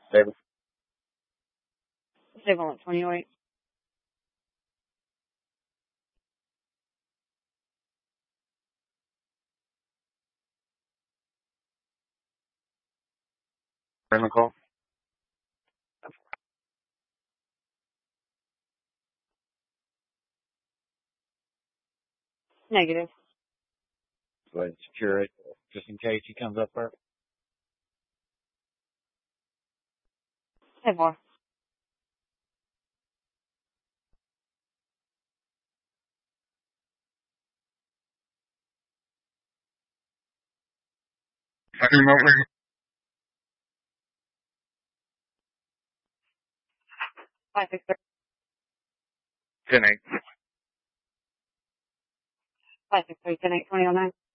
David. Save on 28. Raymond call. Negative. Go ahead and secure it just in case he comes up there. Save more. Second remote ring. 563. 10-8. 563. 10-8. 2009.